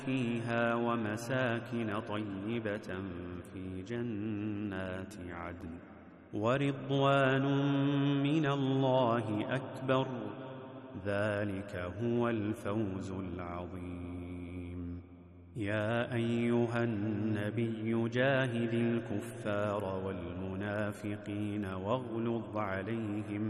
فيها ومساكن طيبة في جنات عدن ورضوان من الله أكبر ذلك هو الفوز العظيم. يا أيها النبي جاهد الكفار والمنافقين واغلظ عليهم